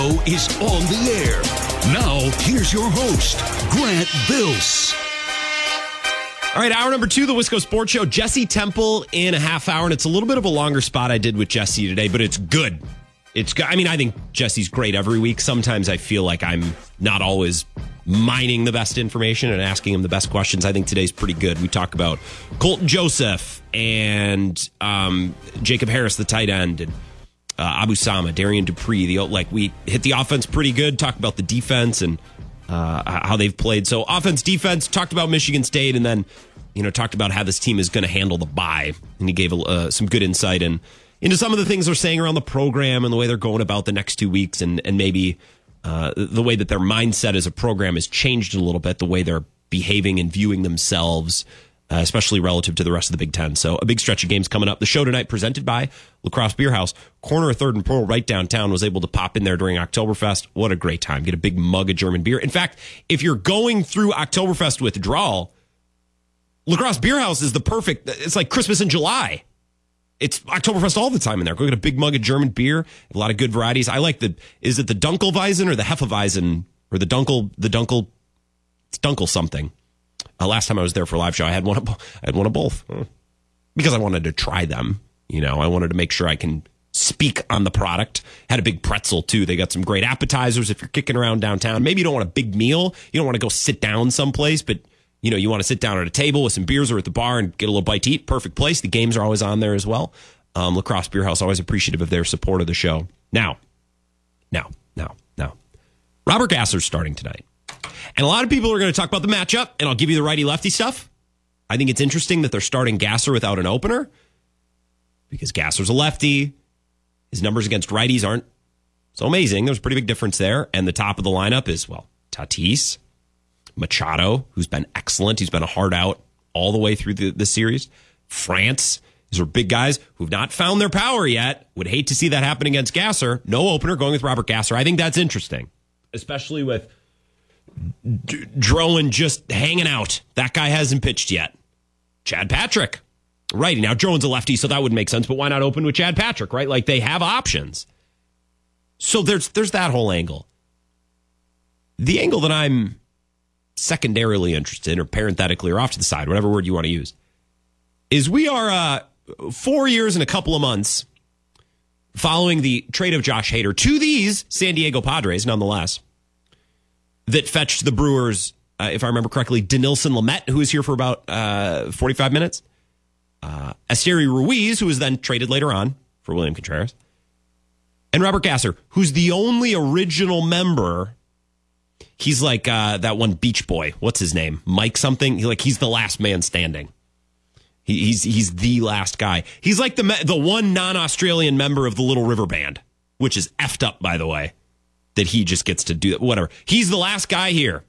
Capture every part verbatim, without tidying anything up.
is on the air. Now, here's your host, Grant Bills. All right, hour number two, the Wisco Sports Show. Jesse Temple in a half hour, and it's a little bit of a longer spot I did with Jesse today, but it's good. It's good. I mean, I think Jesse's great every week. Sometimes I feel like I'm not always mining the best information and asking him the best questions. I think today's pretty good. We talk about Colton Joseph and um, Jacob Harris, the tight end, and uh, Abu Sama, Darian Dupree. The like we hit the offense pretty good. Talk about the defense and uh, how they've played. So offense, defense. Talked about Michigan State, and then you know talked about how this team is going to handle the bye. And he gave uh, some good insight and into some of the things they're saying around the program and the way they're going about the next two weeks, and and maybe uh, the way that their mindset as a program has changed a little bit, the way they're behaving and viewing themselves, uh, especially relative to the rest of the Big Ten. So a big stretch of games coming up. The show tonight presented by La Crosse Beer House. Corner of third and Pearl right downtown. Was able to pop in there during Oktoberfest. What a great time. Get a big mug of German beer. In fact, if you're going through Oktoberfest withdrawal, La Crosse Beer House is the perfect, it's like Christmas in July. It's Oktoberfest all the time in there. Go get a big mug of German beer. A lot of good varieties. I like the, is it the Dunkelweizen or the Hefeweizen? Or the Dunkel, the Dunkel, it's Dunkel something. Uh, last time I was there for a live show, I had one of, I had one of both. Because I wanted to try them. You know, I wanted to make sure I can speak on the product. Had a big pretzel, too. They got some great appetizers if you're kicking around downtown. Maybe you don't want a big meal. You don't want to go sit down someplace, but you know, you want to sit down at a table with some beers or at the bar and get a little bite to eat. Perfect place. The games are always on there as well. Um, La Crosse Beer House, always appreciative of their support of the show. Now, now, now, now. Robert Gasser's starting tonight. And a lot of people are going to talk about the matchup, and I'll give you the righty-lefty stuff. I think it's interesting that they're starting Gasser without an opener because Gasser's a lefty. His numbers against righties aren't so amazing. There's a pretty big difference there. And the top of the lineup is, well, Tatis, Machado, who's been excellent. He's been a hard out all the way through the, the series. France, these are big guys who've not found their power yet. Would hate to see that happen against Gasser. No opener, going with Robert Gasser. I think that's interesting, especially with D- Drowan just hanging out. That guy hasn't pitched yet. Chad Patrick, righty. Now, Drowan's a lefty, so that would make sense, but why not open with Chad Patrick, right? Like, they have options. So there's there's that whole angle. The angle that I'm secondarily interested, or parenthetically, or off to the side, whatever word you want to use, is we are uh, four years and a couple of months following the trade of Josh Hader to these San Diego Padres, nonetheless, that fetched the Brewers, uh, if I remember correctly, Dinelson Lamet, who was here for about uh, forty-five minutes, uh, Esteury Ruiz, who was then traded later on for William Contreras, and Robert Gasser, who's the only original member. He's like uh, that one Beach Boy. What's his name? Mike something? He, like he's the last man standing. He, he's he's the last guy. He's like the the one non-Australian member of the Little River Band, which is effed up, by the way, that he just gets to do that. Whatever. He's the last guy here.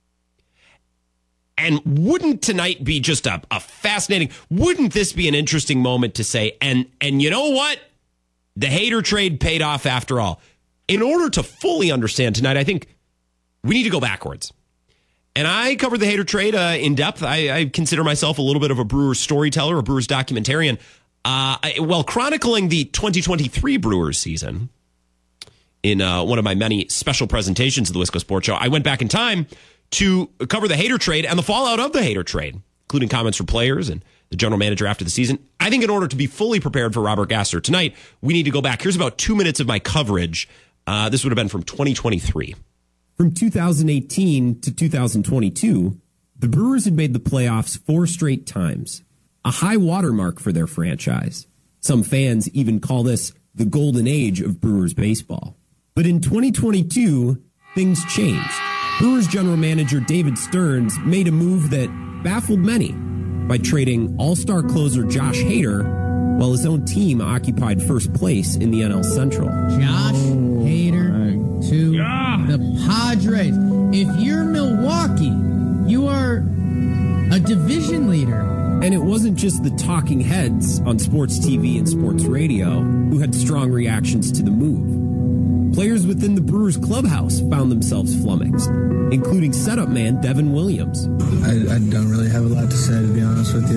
And wouldn't tonight be just a, a fascinating, wouldn't this be an interesting moment to say, and and you know what? The Hader trade paid off after all. In order to fully understand tonight, I think we need to go backwards. And I covered the Hader trade uh, in depth. I, I consider myself a little bit of a Brewers storyteller, a Brewers documentarian. Uh, I, while chronicling the twenty twenty-three Brewers season in uh, one of my many special presentations of the Wisco Sports Show, I went back in time to cover the Hader trade and the fallout of the Hader trade, including comments from players and the general manager after the season. I think in order to be fully prepared for Robert Gasser tonight, we need to go back. Here's about two minutes of my coverage. Uh, this would have been from twenty twenty-three. From two thousand eighteen to two thousand twenty-two, the Brewers had made the playoffs four straight times, a high watermark for their franchise. Some fans even call this the golden age of Brewers baseball. But in twenty twenty-two, things changed. Brewers general manager David Stearns made a move that baffled many by trading all-star closer Josh Hader while his own team occupied first place in the N L Central. Josh Hader to yeah. the Padres. If you're Milwaukee, you are a division leader. And it wasn't just the talking heads on sports T V and sports radio who had strong reactions to the move. Players within the Brewers clubhouse found themselves flummoxed, including setup man Devin Williams. I, I don't really have a lot to say, to be honest with you.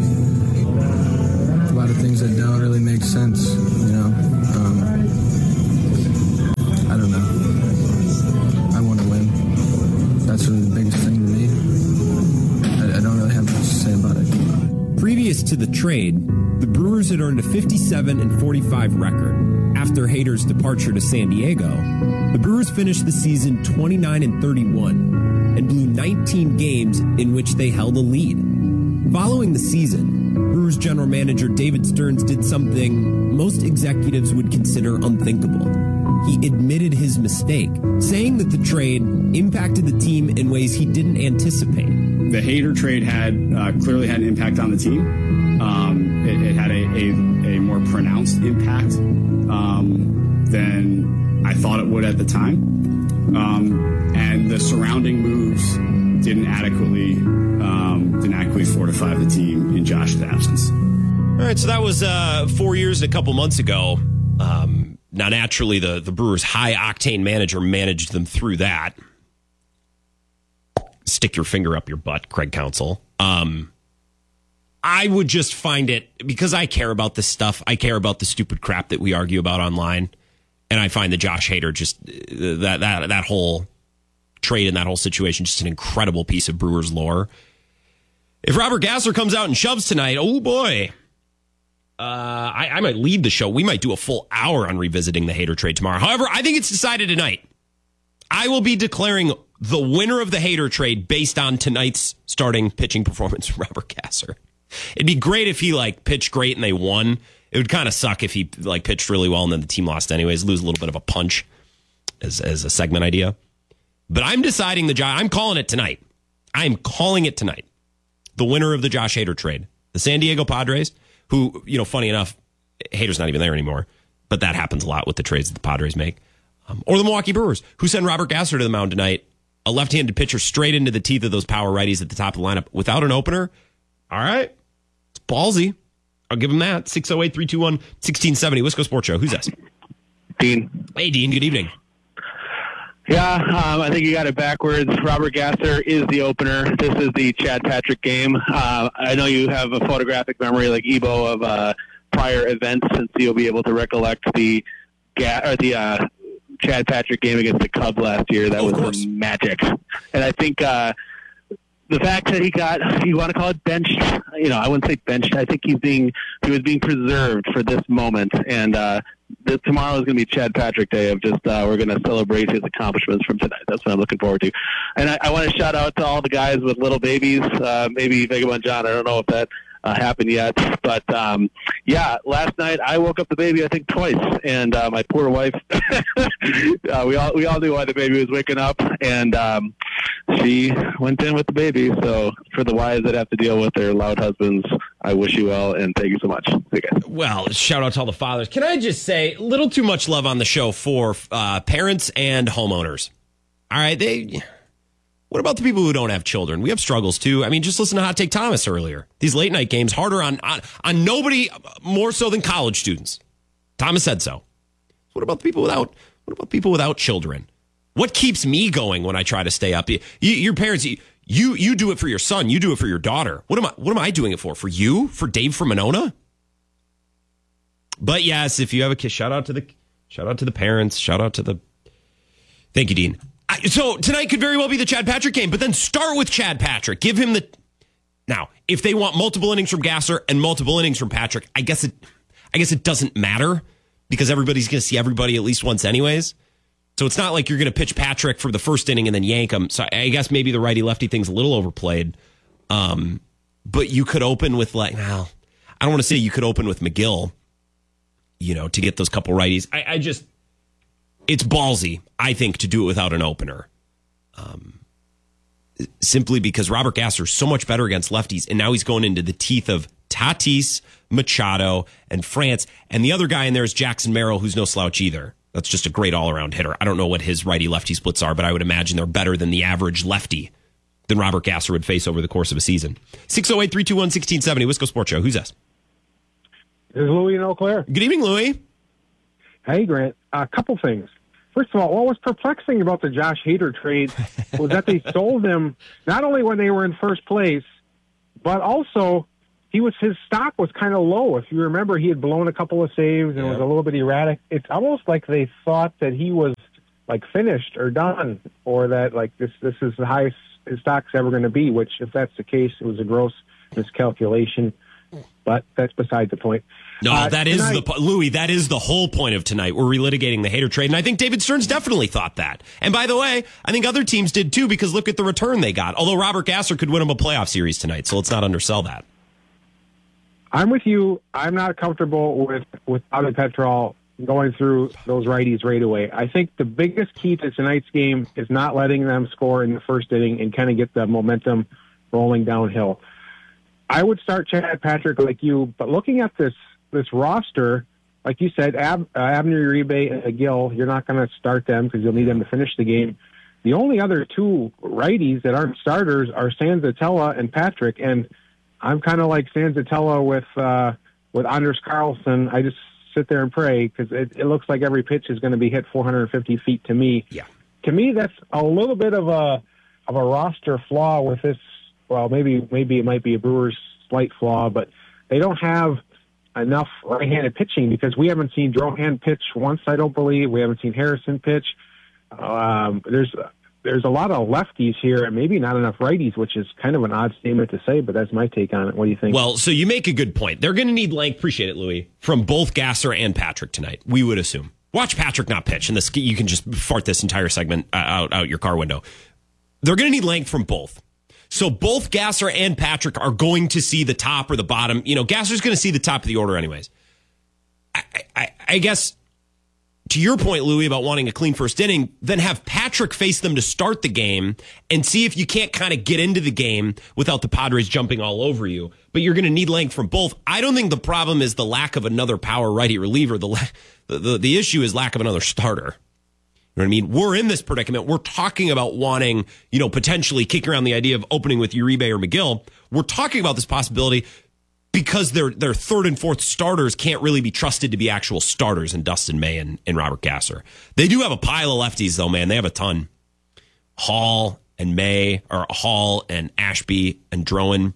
A lot of things that don't really make sense, you know. Um, I don't know. to the trade, the Brewers had earned a fifty-seven and forty-five record. After Hader's departure to San Diego, the Brewers finished the season twenty-nine and thirty-one and blew nineteen games in which they held a lead. Following the season, Brewers general manager David Stearns did something most executives would consider unthinkable. He admitted his mistake, saying that the trade impacted the team in ways he didn't anticipate. The Hader trade had uh, clearly had an impact on the team. Um, it, it had a, a, a more pronounced impact um, than I thought it would at the time. Um, and the surrounding moves didn't adequately um, didn't adequately fortify the team in Josh's absence. All right, so that was uh, four years and a couple months ago. Um, now, naturally, the, the Brewers' high-octane manager managed them through that. Stick your finger up your butt, Craig Counsell. Um, I would just find it, because I care about this stuff, I care about the stupid crap that we argue about online, and I find the Josh Hader, just that that that whole trade and that whole situation, just an incredible piece of Brewers lore. If Robert Gasser comes out and shoves tonight, oh boy, uh, I, I might lead the show. We might do a full hour on revisiting the Hader trade tomorrow. However, I think it's decided tonight. I will be declaring the winner of the Hader trade based on tonight's starting pitching performance from Robert Gasser. It'd be great if he like pitched great and they won. It would kind of suck if he like pitched really well and then the team lost anyways. Lose a little bit of a punch as as a segment idea. But I'm deciding the Josh. I'm calling it tonight. I'm calling it tonight. The winner of the Josh Hader trade, the San Diego Padres, who, you know, funny enough, Hader's not even there anymore. But that happens a lot with the trades that the Padres make. Um, or the Milwaukee Brewers, who send Robert Gasser to the mound tonight, a left-handed pitcher straight into the teeth of those power righties at the top of the lineup without an opener. All right. It's ballsy. I'll give him that. six oh eight, three two one, one six seven oh. Wisco Sports Show. Who's this? Dean. Hey, Dean. Good evening. Yeah, um, I think you got it backwards. Robert Gasser is the opener. This is the Chad Patrick game. Uh, I know you have a photographic memory like Ebo of uh, prior events, since you'll be able to recollect the ga- or the uh, Chad Patrick game against the Cubs last year. That oh, was magic. And I think uh, the fact that he got, you want to call it benched, you know, I wouldn't say benched. I think he's being, he was being preserved for this moment. And uh, the, tomorrow is going to be Chad Patrick Day of just, uh, we're going to celebrate his accomplishments from tonight. That's what I'm looking forward to. And I, I want to shout out to all the guys with little babies, uh, maybe Vagabond John. I don't know if that Uh, happened yet, but um, yeah, last night I woke up the baby I think twice, and uh, my poor wife. uh, we all we all knew why the baby was waking up, and um, she went in with the baby. So for the wives that have to deal with their loud husbands, I wish you well, and thank you so much. See you guys. Well, shout out to all the fathers. Can I just say, a little too much love on the show for uh, parents and homeowners. All right, they. What about the people who don't have children? We have struggles too. I mean, just listen to Hot Take Thomas earlier. These late night games harder on, on on nobody more so than college students. Thomas said so. What about the people without? What about people without children? What keeps me going when I try to stay up? You, your parents, you, you you do it for your son. You do it for your daughter. What am I? What am I doing it for? For you? For Dave from Monona? But yes, if you have a kid, shout out to the shout out to the parents. Shout out to the. Thank you, Dean. So tonight could very well be the Chad Patrick game, but then start with Chad Patrick. Give him the. Now, if they want multiple innings from Gasser and multiple innings from Patrick, I guess it, I guess it doesn't matter because everybody's going to see everybody at least once, anyways. So it's not like you're going to pitch Patrick for the first inning and then yank him. So I guess maybe the righty lefty thing's a little overplayed. Um, but you could open with like, well, I don't want to say you could open with McGill, you know, to get those couple righties. I, I just. It's ballsy, I think, to do it without an opener. Um, simply because Robert Gasser is so much better against lefties, and now he's going into the teeth of Tatis, Machado, and France. And the other guy in there is Jackson Merrill, who's no slouch either. That's just a great all-around hitter. I don't know what his righty-lefty splits are, but I would imagine they're better than the average lefty than Robert Gasser would face over the course of a season. six oh eight, three two one, one six seven oh, Wisco Sports Show. Who's this? This is Louie in Eau Claire. Good evening, Louie. Hey, Grant. A couple things. First of all, what was perplexing about the Josh Hader trade was that they sold him not only when they were in first place, but also he was his stock was kind of low. If you remember, he had blown a couple of saves and yeah. was a little bit erratic. It's almost like they thought that he was like finished or done, or that like this this is the highest his stock's ever going to be. Which, if that's the case, it was a gross miscalculation. but that's beside the point. No, Uh, that is tonight- the po- Louis. That is the whole point of tonight. We're relitigating the Hader trade, and I think David Stearns definitely thought that. And by the way, I think other teams did too, because look at the return they got. Although Robert Gasser could win him a playoff series tonight, so let's not undersell that. I'm with you. I'm not comfortable with with Bobby Petrol going through those righties right away. I think the biggest key to tonight's game is not letting them score in the first inning and kind of get the momentum rolling downhill. I would start Chad Patrick like you, but looking at this this roster, like you said, Ab, uh, Abner Uribe and McGill, you're not going to start them because you'll need them to finish the game. The only other two righties that aren't starters are Sanzatella and Patrick, and I'm kind of like Sanzatella with uh, with Anders Carlson. I just sit there and pray because it, it looks like every pitch is going to be hit four hundred fifty feet to me. Yeah. To me, that's a little bit of a of a roster flaw with this. Well, maybe maybe it might be a Brewers slight flaw, but they don't have enough right-handed pitching because we haven't seen Drohan pitch once, I don't believe. We haven't seen Harrison pitch. Um, there's there's a lot of lefties here and maybe not enough righties, which is kind of an odd statement to say, but that's my take on it. What do you think? Well, so you make a good point. They're going to need length, appreciate it, Louis, from both Gasser and Patrick tonight, we would assume. Watch Patrick not pitch, and this you can just fart this entire segment out, out your car window. They're going to need length from both. So both Gasser and Patrick are going to see the top or the bottom. You know, Gasser's going to see the top of the order anyways. I, I, I guess, to your point, Louis, about wanting a clean first inning, then have Patrick face them to start the game and see if you can't kind of get into the game without the Padres jumping all over you. But you're going to need length from both. I don't think the problem is the lack of another power righty reliever. The, la- the, the, the issue is lack of another starter. You know what I mean? We're in this predicament. We're talking about wanting, you know, potentially kicking around the idea of opening with Uribe or McGill. We're talking about this possibility because their their third and fourth starters can't really be trusted to be actual starters in Dustin May and, and Robert Gasser. They do have a pile of lefties, though, man. They have a ton. Hall and May, or Hall and Ashby and Drowan.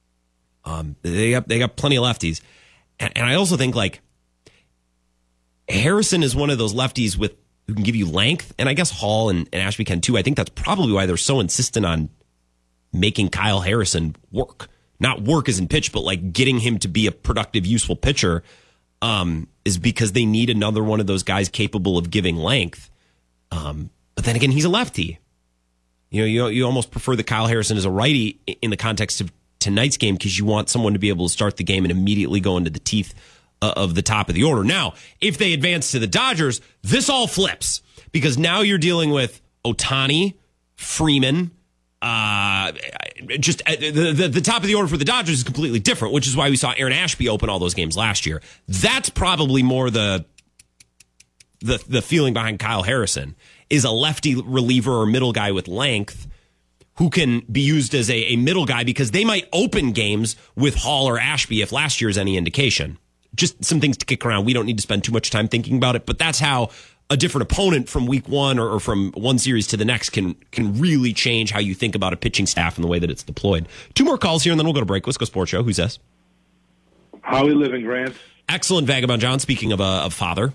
Um, they got they got plenty of lefties. And, and I also think, like, Harrison is one of those lefties with who can give you length, and I guess Hall and, and Ashby can too. I think that's probably why they're so insistent on making Kyle Harrison work. Not work as in pitch, but like getting him to be a productive, useful pitcher, um, is because they need another one of those guys capable of giving length. Um, but then again, he's a lefty. You know, you you almost prefer that Kyle Harrison as a righty in the context of tonight's game because you want someone to be able to start the game and immediately go into the teeth Uh, of the top of the order. Now, if they advance to the Dodgers, this all flips because now you're dealing with Ohtani, Freeman. Uh, just uh, the, the the top of the order for the Dodgers is completely different, which is why we saw Aaron Ashby open all those games last year. That's probably more the the the feeling behind Kyle Harrison is a lefty reliever or middle guy with length who can be used as a, a middle guy because they might open games with Hall or Ashby if last year's any indication. Just some things to kick around. We don't need to spend too much time thinking about it, but that's how a different opponent from week one or, or from one series to the next can can really change how you think about a pitching staff and the way that it's deployed. Two more calls here, and then we'll go to break. Let's go Sports Show. Who's this? How we living, Grant? Excellent, Vagabond John. Speaking of a of father.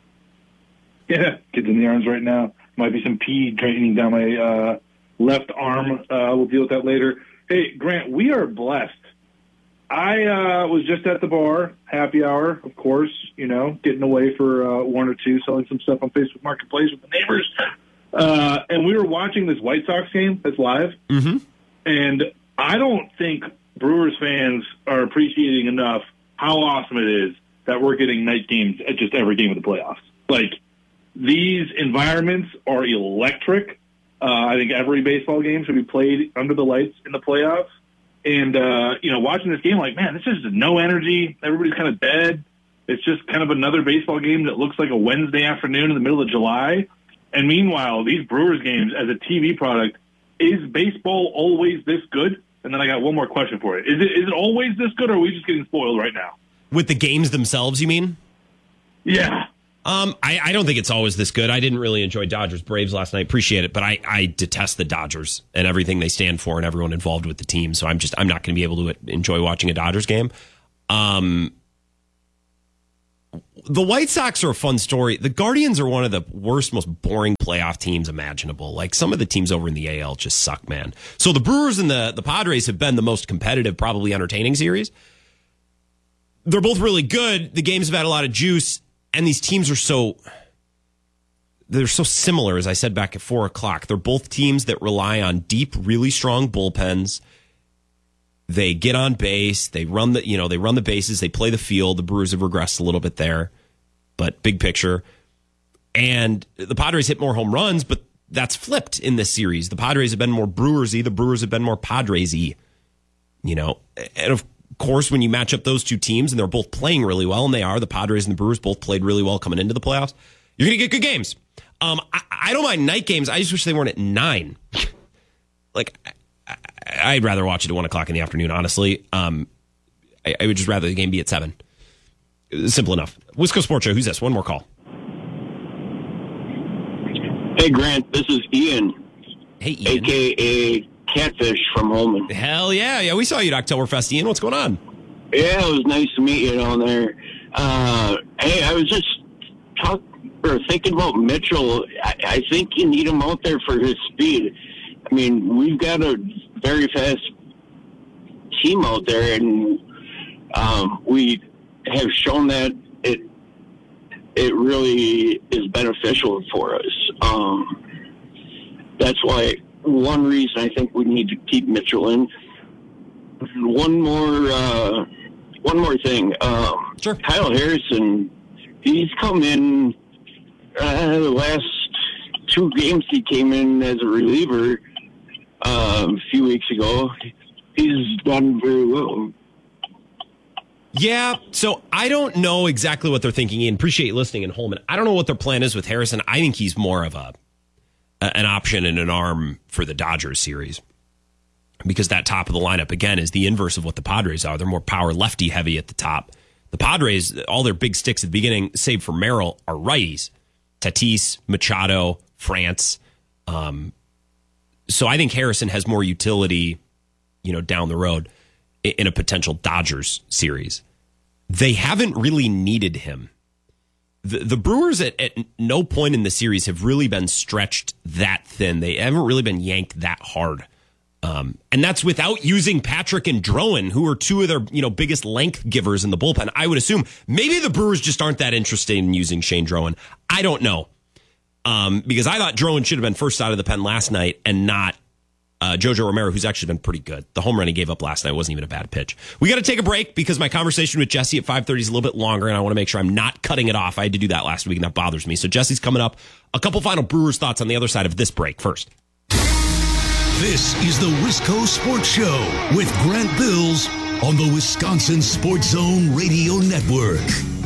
Yeah, kids in the arms right now. Might be some pee draining down my uh, left arm. Uh, we'll deal with that later. Hey, Grant, we are blessed. I uh, was just at the bar, happy hour, of course, you know, getting away for uh, one or two, selling some stuff on Facebook Marketplace with the neighbors. Uh, and we were watching this White Sox game that's live. Mm-hmm. And I don't think Brewers fans are appreciating enough how awesome it is that we're getting night games at just every game of the playoffs. Like, these environments are electric. Uh, I think every baseball game should be played under the lights in the playoffs. And, uh, you know, watching this game, like, man, this is no energy. Everybody's kind of dead. It's just kind of another baseball game that looks like a Wednesday afternoon in the middle of July. And meanwhile, these Brewers games as a T V product, is baseball always this good? And then I got one more question for you. Is it is it always this good, or are we just getting spoiled right now? With the games themselves, you mean? Yeah. Um, I, I don't think it's always this good. I didn't really enjoy Dodgers Braves last night. Appreciate it, but I, I detest the Dodgers and everything they stand for and everyone involved with the team. So I'm just I'm not going to be able to enjoy watching a Dodgers game. Um, the White Sox are a fun story. The Guardians are one of the worst, most boring playoff teams imaginable. Like, some of the teams over in the A L just suck, man. So the Brewers and the the Padres have been the most competitive, probably entertaining series. they're both really good. The games have had a lot of juice, and these teams are so they're so similar. As I said back at four o'clock, they're both teams that rely on deep, really strong bullpens. They get on base. They run the you know they run the bases. They play the field. The Brewers have regressed a little bit there, but big picture. And the Padres hit more home runs, but that's flipped in this series. The Padres have been more Brewers-y. The Brewers have been more Padres-y. You know, and of course, when you match up those two teams and they're both playing really well, and they are, the Padres and the Brewers both played really well coming into the playoffs, you're going to get good games. Um, I, I don't mind night games. I just wish they weren't at nine. like, I, I'd rather watch it at one o'clock in the afternoon, honestly. Um, I, I would just rather the game be at seven. Simple enough. Wisco Sports Show, who's this? One more call. Hey, Grant, this is Ian. Hey, Ian. A K A Catfish from Holman. Hell yeah. Yeah, we saw you at Oktoberfest, Ian. What's going on? Yeah, it was nice to meet you down there. Uh, hey, I was just talk, or thinking about Mitchell. I, I think you need him out there for his speed. I mean, we've got a very fast team out there, and um, we have shown that it it really is beneficial for us. Um, that's why one reason I think we need to keep Mitchell in. One more, uh, one more thing. Um, sure. Kyle Harrison, he's come in uh, the last two games. He came in as a reliever uh, a few weeks ago. He's done very well. Yeah, so I don't know exactly what they're thinking. Ian, appreciate you listening in Holman. I don't know what their plan is with Harrison. I think he's more of a, a an option and an arm for the Dodgers series, because that top of the lineup, again, is the inverse of what the Padres are. They're more power lefty heavy at the top. The Padres, all their big sticks at the beginning, save for Merrill, are righties. Tatis, Machado, France. Um, so I think Harrison has more utility, you know, down the road in a potential Dodgers series. They haven't really needed him. The, the Brewers at, at no point in the series have really been stretched that thin. They haven't really been yanked that hard. Um, and that's without using Patrick and Drowan, who are two of their, you know, biggest length givers in the bullpen. I would assume maybe the Brewers just aren't that interested in using Shane Drowan. I don't know. Um, because I thought Drowan should have been first out of the pen last night and not Uh, Jojo Romero, who's actually been pretty good. The home run he gave up last night wasn't even a bad pitch. We got to take a break because my conversation with Jesse at five thirty is a little bit longer, and I want to make sure I'm not cutting it off. I had to do that last week, and that bothers me. So Jesse's coming up. A couple final Brewers thoughts on the other side of this break first. This is the Wisco Sports Show with Grant Bills on the Wisconsin Sports Zone Radio Network.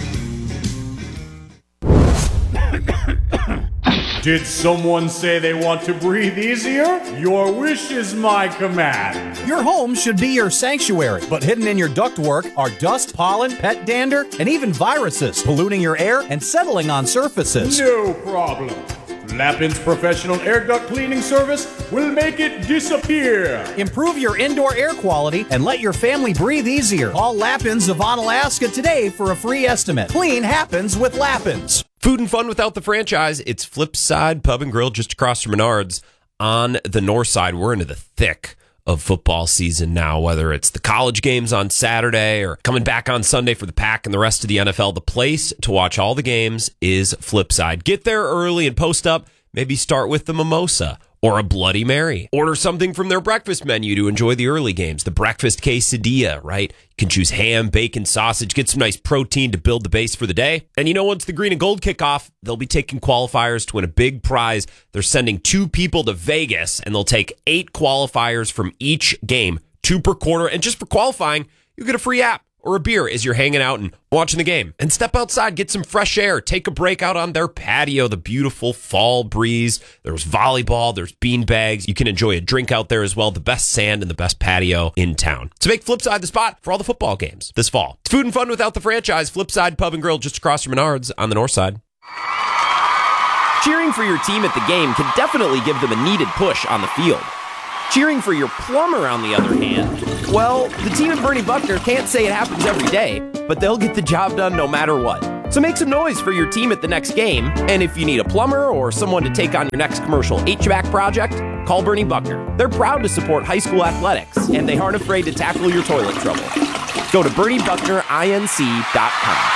Did someone say they want to breathe easier? Your wish is my command. Your home should be your sanctuary, but hidden in your ductwork are dust, pollen, pet dander, and even viruses polluting your air and settling on surfaces. No problem. Lappin's professional air duct cleaning service will make it disappear. Improve your indoor air quality and let your family breathe easier. Call Lappin's of Onalaska today for a free estimate. Clean happens with Lappin's. Food and fun without the franchise. It's Flipside Pub and Grill just across from Menards on the north side. We're into the thick of football season now, whether it's the college games on Saturday or coming back on Sunday for the Pack and the rest of the N F L. The place to watch all the games is Flipside. Get there early and post up. Maybe start with the mimosa or a Bloody Mary. Order something from their breakfast menu to enjoy the early games. The breakfast quesadilla, right? You can choose ham, bacon, sausage, get some nice protein to build the base for the day. And you know, once the green and gold kick off, they'll be taking qualifiers to win a big prize. They're sending two people to Vegas, and they'll take eight qualifiers from each game, two per quarter. And just for qualifying, you get a free app or a beer as you're hanging out and watching the game. And step outside, get some fresh air, take a break out on their patio, the beautiful fall breeze. There's volleyball, there's bean bags. You can enjoy a drink out there as well. The best sand and the best patio in town. So make Flipside the spot for all the football games this fall. It's food and fun without the franchise. Flipside Pub and Grill just across from Menards on the north side. Cheering for your team at the game can definitely give them a needed push on the field. Cheering for your plumber, on the other hand, well, the team at Bernie Buckner can't say it happens every day, but they'll get the job done no matter what. So make some noise for your team at the next game, and if you need a plumber or someone to take on your next commercial H V A C project, call Bernie Buckner. They're proud to support high school athletics, and they aren't afraid to tackle your toilet trouble. Go to bernie buckner inc dot com.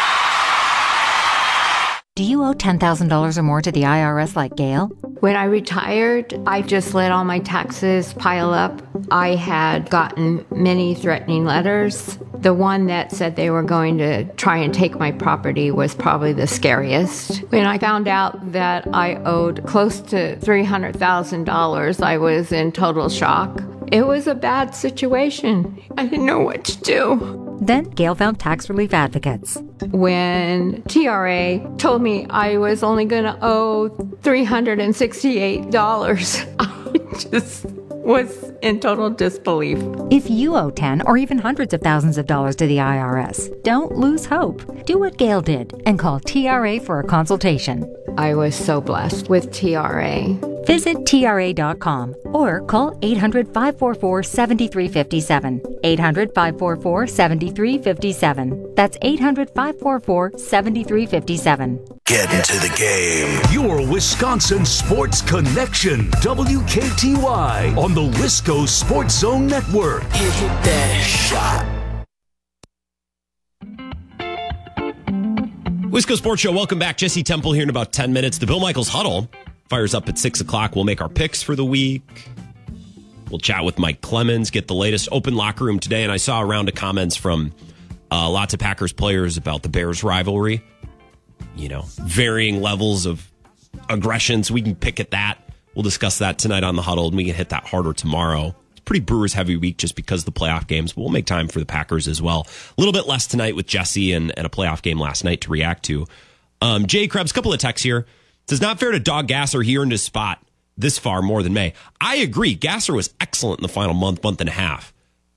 Do you owe ten thousand dollars or more to the I R S like Gail? When I retired, I just let all my taxes pile up. I had gotten many threatening letters. The one that said they were going to try and take my property was probably the scariest. When I found out that I owed close to three hundred thousand dollars, I was in total shock. It was a bad situation. I didn't know what to do. Then Gail found tax relief advocates. When T R A told me I was only going to owe three hundred sixty-eight dollars, I just was in total disbelief. If you owe ten or even hundreds of thousands of dollars to the I R S, don't lose hope. Do what Gail did and call T R A for a consultation. I was so blessed with T R A. Visit T R A dot com or call eight hundred, five four four, seven three five seven. eight hundred, five four four, seven three five seven. That's eight hundred, five four four, seven three five seven. Get into the game. Your Wisconsin Sports Connection. W K T Y on the Wisco Sports Zone Network. Hit that shot. Wisco Sports Show, welcome back. Jesse Temple here in about ten minutes. The Bill Michaels Huddle fires up at six o'clock. We'll make our picks for the week. We'll chat with Mike Clemens, get the latest open locker room today. And I saw a round of comments from uh, lots of Packers players about the Bears rivalry. You know, varying levels of aggression. So we can pick at that. We'll discuss that tonight on the Huddle, and we can hit that harder tomorrow. It's a pretty Brewers heavy week just because of the playoff games, but we'll make time for the Packers as well. A little bit less tonight with Jesse and, and a playoff game last night to react to. Um, Jay Krebs, a couple of texts here. It says, not fair to dog Gasser. He earned his spot this far more than May. I agree. Gasser was excellent in the final month, month and a half.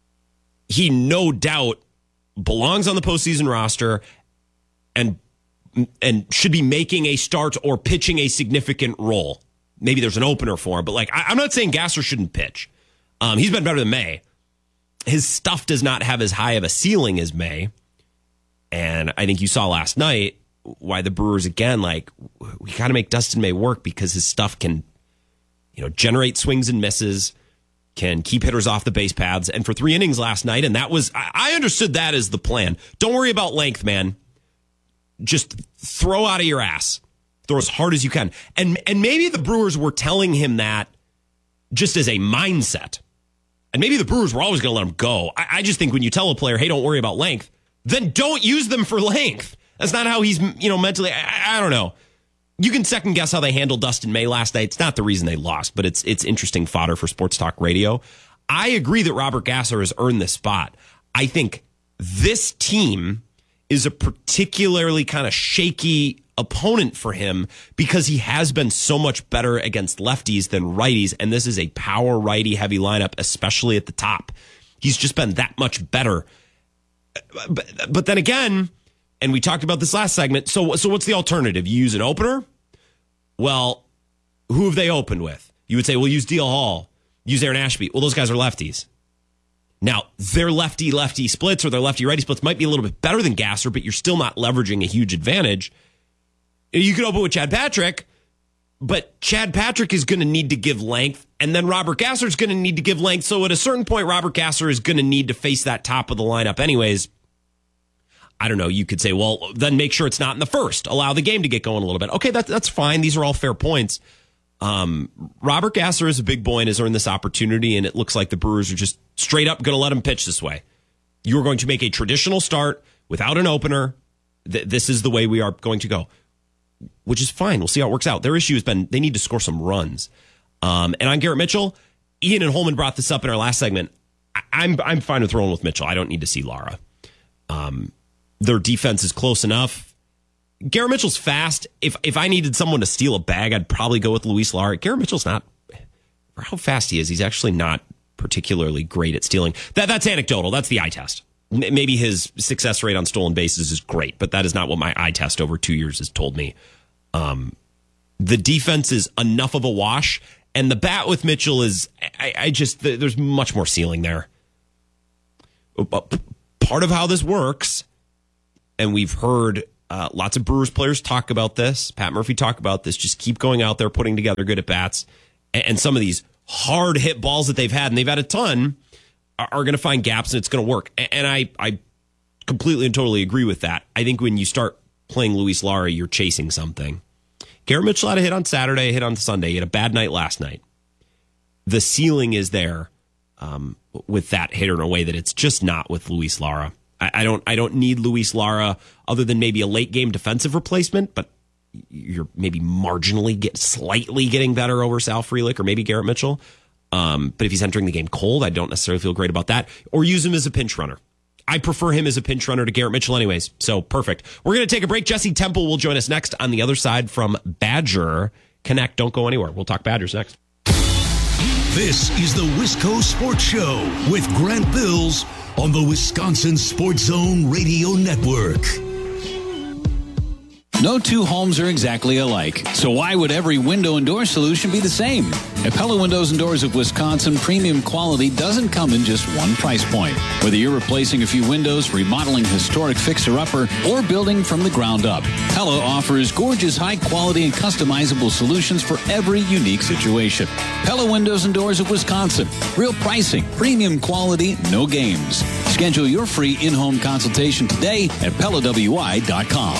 He no doubt belongs on the postseason roster and and should be making a start or pitching a significant role. Maybe there's an opener for him, but like I, I'm not saying Gasser shouldn't pitch. Um, he's been better than May. His stuff does not have as high of a ceiling as May. And I think you saw last night why the Brewers, again, like, we got to make Dustin May work because his stuff can, you know, generate swings and misses, can keep hitters off the base paths. And for three innings last night, and that was, I understood that as the plan. Don't worry about length, man. Just throw out of your ass. Throw as hard as you can. And and maybe the Brewers were telling him that just as a mindset. And maybe the Brewers were always going to let him go. I, I just think when you tell a player, hey, don't worry about length, then don't use them for length. That's not how he's, you know, mentally. I, I don't know. You can second guess how they handled Dustin May last night. It's not the reason they lost, but it's it's interesting fodder for Sports Talk Radio. I agree that Robert Gasser has earned this spot. I think this team is a particularly kind of shaky opponent for him because he has been so much better against lefties than righties, and this is a power righty heavy lineup, especially at the top. He's just been that much better. But, but then again, and we talked about this last segment, so so what's the alternative? You use an opener? Well, who have they opened with? You would say, well, use D L Hall, use Aaron Ashby. Well, those guys are lefties. Now, their lefty-lefty splits or their lefty-righty splits might be a little bit better than Gasser, but you're still not leveraging a huge advantage. You could open with Chad Patrick, but Chad Patrick is going to need to give length, and then Robert Gasser is going to need to give length. So at a certain point, Robert Gasser is going to need to face that top of the lineup anyways. I don't know. You could say, well, then make sure it's not in the first. Allow the game to get going a little bit. Okay, that, that's fine. These are all fair points. Um, Robert Gasser is a big boy and has earned this opportunity, and it looks like the Brewers are just straight up going to let him pitch this way. You are going to make a traditional start without an opener. Th- this is the way we are going to go, which is fine. We'll see how it works out. Their issue has been they need to score some runs. Um, and on Garrett Mitchell, Ian and Holman brought this up in our last segment. I- I'm I'm fine with rolling with Mitchell. I don't need to see Lara. Um, their defense is close enough. Garrett Mitchell's fast. If if I needed someone to steal a bag, I'd probably go with Luis Lara. Garrett Mitchell's not, for how fast he is, he's actually not particularly great at stealing. That That's anecdotal. That's the eye test. M- maybe his success rate on stolen bases is great, but that is not what my eye test over two years has told me. Um, the defense is enough of a wash, and the bat with Mitchell is, I, I just, there's much more ceiling there. But part of how this works, and we've heard uh, lots of Brewers players talk about this, Pat Murphy talk about this, just keep going out there, putting together good at bats, and, and some of these hard hit balls that they've had, and they've had a ton, are, are going to find gaps and it's going to work. And, and I, I completely and totally agree with that. I think when you start playing Luis Lara, you're chasing something. Garrett Mitchell had a hit on Saturday, a hit on Sunday. He had a bad night last night. The ceiling is there um, with that hitter in a way that it's just not with Luis Lara. I, I don't I don't need Luis Lara other than maybe a late game defensive replacement, but you're maybe marginally get slightly getting better over Sal Frelick or maybe Garrett Mitchell. Um, but if he's entering the game cold, I don't necessarily feel great about that. Or use him as a pinch runner. I prefer him as a pinch runner to Garrett Mitchell anyways. So perfect. We're going to take a break. Jesse Temple will join us next on the other side from Badger Connect. Don't go anywhere. We'll talk Badgers next. This is the Wisco Sports Show with Grant Bills on the Wisconsin Sports Zone Radio Network. No two homes are exactly alike, so why would every window and door solution be the same? At Pella Windows and Doors of Wisconsin, premium quality doesn't come in just one price point. Whether you're replacing a few windows, remodeling historic fixer-upper, or building from the ground up, Pella offers gorgeous, high-quality, and customizable solutions for every unique situation. Pella Windows and Doors of Wisconsin. Real pricing, premium quality, no games. Schedule your free in-home consultation today at Pella W I dot com.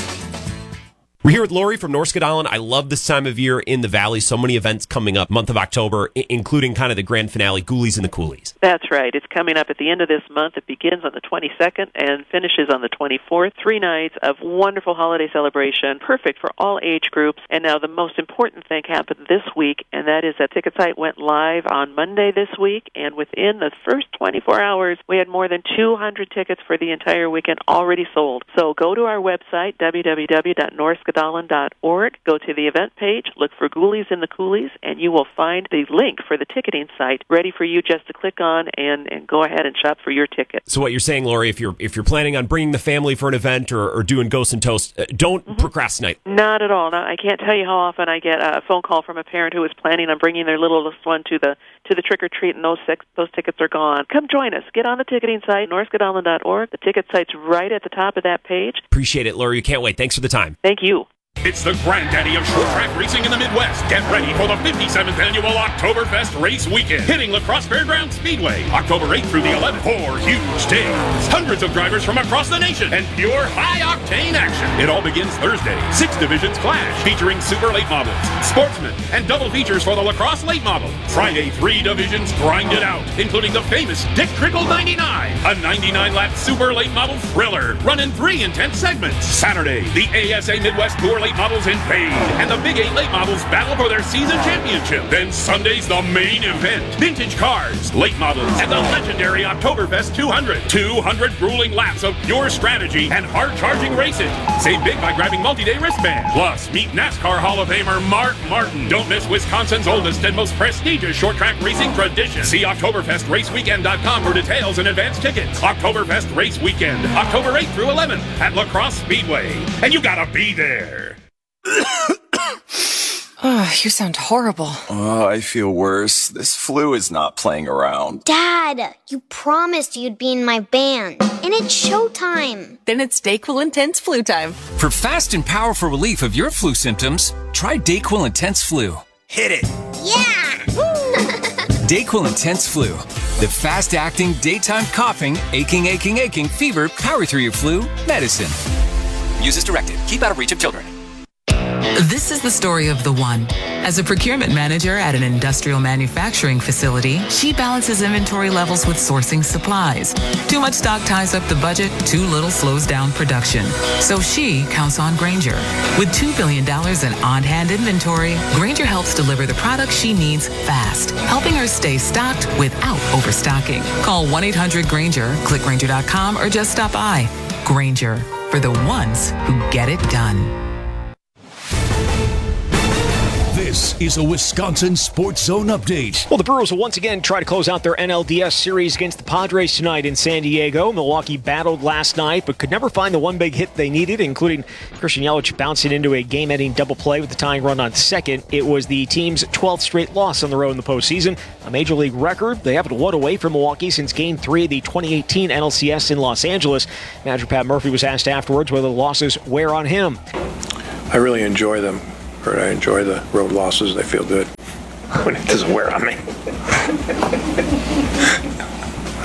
We're here with Lori from Norske Dahlin. I love this time of year in the Valley. So many events coming up month of October, I- including kind of the grand finale, Ghoulies and the Coolies. That's right. It's coming up at the end of this month. It begins on the twenty-second and finishes on the twenty-fourth. Three nights of wonderful holiday celebration, perfect for all age groups. And now the most important thing happened this week, and that is that Ticket Site went live on Monday this week, and within the first twenty-four hours, we had more than two hundred tickets for the entire weekend already sold. So go to our website, w w w dot norske dahlin dot org. Go to the event page, look for Ghoulies and the Coolies, and you will find the link for the ticketing site ready for you just to click on and, and go ahead and shop for your ticket. So what you're saying, Lori, if you're if you're planning on bringing the family for an event or, or doing Ghosts and Toast, uh, don't mm-hmm. procrastinate. Not at all. No, I can't tell you how often I get a phone call from a parent who is planning on bringing their littlest one to the to the trick or treat, and those six, those tickets are gone. Come join us. Get on the ticketing site, norske dahlin dot org. The ticket site's right at the top of that page. Appreciate it, Lori. You can't wait. Thanks for the time. Thank you. It's the granddaddy of short track racing in the Midwest. Get ready for the fifty-seventh annual Oktoberfest Race Weekend, hitting La Crosse Fairgrounds Speedway, October eighth through the eleventh. Four huge days, hundreds of drivers from across the nation, and pure high-octane action. It all begins Thursday. Six divisions clash, featuring super late models, sportsmen, and double features for the La Crosse late model. Friday, three divisions grind it out, including the famous Dick Trickle ninety-nine, a ninety-nine lap super late model thriller, run in three intense segments. Saturday, the A S A Midwest Tour late models invade, and the Big Eight late models battle for their season championship. Then Sunday's the main event. Vintage cars, late models, and the legendary Oktoberfest two hundred. two hundred grueling laps of pure strategy and hard-charging racing. Save big by grabbing multi-day wristbands. Plus, meet NASCAR Hall of Famer Mark Martin. Don't miss Wisconsin's oldest and most prestigious short-track racing tradition. See Oktoberfest Race Weekend dot com for details and advance tickets. Oktoberfest Race Weekend, October eighth through eleventh at La Crosse Speedway. And you gotta be there. Oh, you sound horrible. Oh, I feel worse. This flu is not playing around. Dad, you promised you'd be in my band, and it's showtime. Then it's DayQuil Intense Flu time. For fast and powerful relief of your flu symptoms, try DayQuil Intense Flu. Hit it. Yeah! DayQuil Intense Flu. The fast-acting, daytime coughing, aching, aching, aching, fever, power through your flu medicine. Use as directed. Keep out of reach of children. This is the story of the one. As a procurement manager at an industrial manufacturing facility, she balances inventory levels with sourcing supplies. Too much stock ties up the budget, too little slows down production. So she counts on Grainger. With two billion dollars in on-hand inventory, Grainger helps deliver the products she needs fast, helping her stay stocked without overstocking. Call one eight hundred Grainger, click Grainger dot com, or just stop by. Grainger, for the ones who get it done. This is a Wisconsin Sports Zone update. Well, the Brewers will once again try to close out their N L D S series against the Padres tonight in San Diego. Milwaukee battled last night, but could never find the one big hit they needed, including Christian Yelich bouncing into a game-ending double play with the tying run on second. It was the team's twelfth straight loss on the road in the postseason, a Major League record. They haven't won away from Milwaukee since Game three of the twenty eighteen N L C S in Los Angeles. Manager Pat Murphy was asked afterwards whether the losses wear on him. I really enjoy them. I enjoy the road losses. They feel good. When it doesn't wear on me.